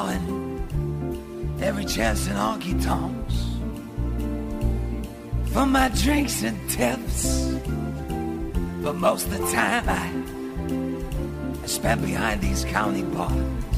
blowing every chance in honky tonks for my drinks and tips. But most of the time I spent behind these county bars.